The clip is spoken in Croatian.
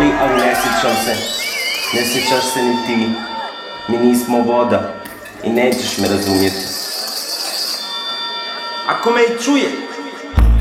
boli, ali ne sjećam se. Ne sjećaš se ni ti. Mi nismo voda i nećeš me razumjeti. Ako me i čuje,